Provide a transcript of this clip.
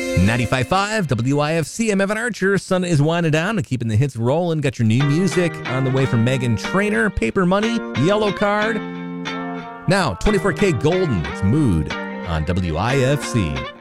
95.5 WIFC. I'm Evan Archer. Sun is winding down and keeping the hits rolling. Got your new music on the way from Meghan Trainor, Paper Money, Yellow Card. Now, 24K Golden. It's Mood on WIFC.